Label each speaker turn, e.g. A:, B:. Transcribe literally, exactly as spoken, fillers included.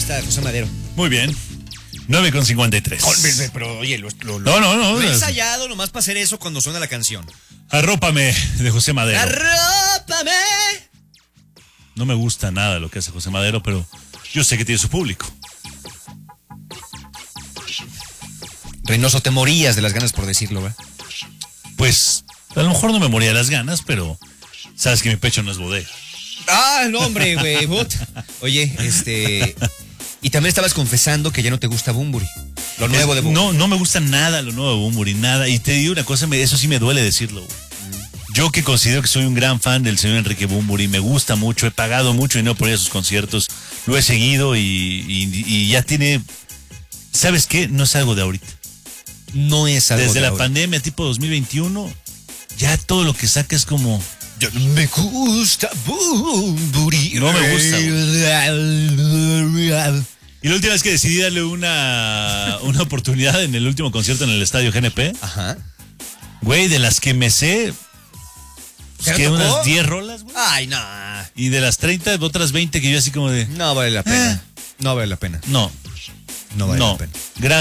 A: está José Madero.
B: Muy bien. nueve con cincuenta y tres.
A: Pero oye, lo, lo,
B: No, no, no.
A: lo he ensayado nomás para hacer eso cuando suena la canción.
B: Arrópame de José Madero.
A: ¡Arrópame!
B: No me gusta nada lo que hace José Madero, pero yo sé que tiene su público.
A: Reynoso, te morías de las ganas por decirlo, ¿verdad?
B: Pues, a lo mejor no me moría de las ganas, pero sabes que mi pecho no es bodega.
A: Ah, no, hombre, güey. Oye, este... Y también estabas confesando que ya no te gusta Bunbury. Lo nuevo de Bunbury.
B: No, no me gusta nada lo nuevo de Bunbury, nada. Y te digo una cosa, me, eso sí me duele decirlo, güey. Mm. Yo que considero que soy un gran fan del señor Enrique Bunbury, me gusta mucho, he pagado mucho dinero por ir a sus conciertos, lo he seguido y, y, y ya tiene... ¿Sabes qué? No es algo de ahorita.
A: No es algo
B: Desde
A: de
B: la
A: ahorita.
B: pandemia tipo dos mil veintiuno, ya todo lo que saca es como...
A: Yo no me gusta Bunbury.
B: No me gusta, Y la última vez que decidí darle una, una oportunidad en el último concierto en el estadio G N P.
A: Ajá.
B: Güey, de las que me sé,
A: ¿Te
B: que
A: tocó?
B: unas diez rolas, güey.
A: Ay, no.
B: Y de las treinta, otras veinte que yo así como de...
A: No vale la pena.
B: Eh.
A: No vale la pena.
B: No,
A: No vale
B: no.
A: la pena.
B: Gracias.